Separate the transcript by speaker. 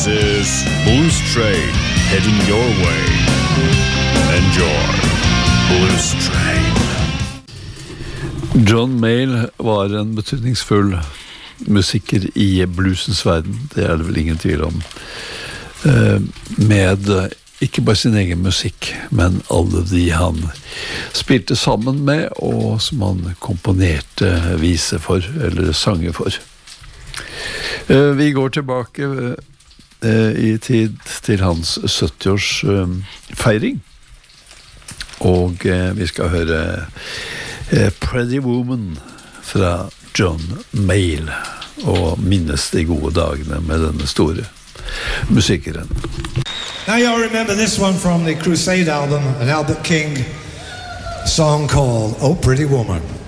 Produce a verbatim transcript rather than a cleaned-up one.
Speaker 1: This is Blues Train heading your way. Enjoy Blues Train.
Speaker 2: John Mayall var en betydningsfull musiker i bluesens verden, det er det vel ingen tvil om. Med ikke bare sin egen musikk, men alle de han spilte sammen med, og som han komponerte vise for, eller sanger for. Vi går tilbake i tid til hans sytti-års feiring, og vi skal høre Pretty Woman fra John Mayall, og minnes de gode dagene med denne store musikeren.
Speaker 3: Now you'll remember this one from the Crusade album, an Albert King song called Oh Pretty Woman.